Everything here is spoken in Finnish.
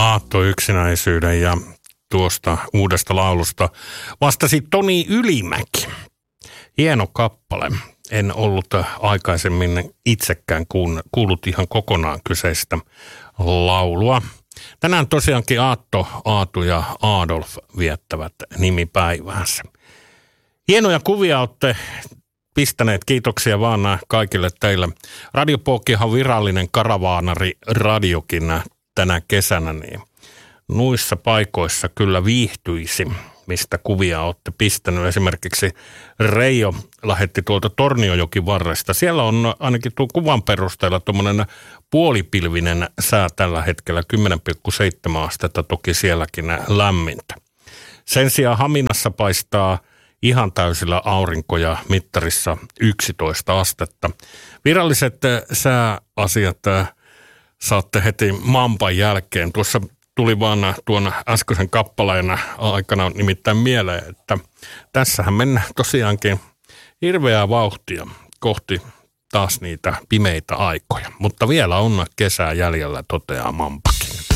Aatto yksinäisyyden ja tuosta uudesta laulusta vastasi Toni Ylimäki. Hieno kappale. En ollut aikaisemmin itsekään kuullut ihan kokonaan kyseistä laulua. Tänään tosiaankin Aatu ja Adolf viettävät nimipäiväänsä. Hienoja kuvia olette pistäneet. Kiitoksia vaan kaikille teille. Radio Pokihan virallinen karavaanari radiokin tänä kesänä, niin noissa paikoissa kyllä viihtyisi, mistä kuvia olette pistänyt. Esimerkiksi Reijo lähetti tuolta Torniojokin varresta. Siellä on ainakin tuon kuvan perusteella tuommoinen puolipilvinen sää tällä hetkellä, 10,7 astetta, toki sielläkin lämmintä. Sen sijaan Haminassa paistaa ihan täysillä aurinkoja, mittarissa 11 astetta. Viralliset sääasiat saatte heti mampan jälkeen. Tuossa tuli vaan tuon äskeisen kappaleen aikana nimittäin mieleen, että tässähän mennään tosiaankin hirveää vauhtia kohti taas niitä pimeitä aikoja. Mutta vielä on kesää jäljellä, toteaa mampa.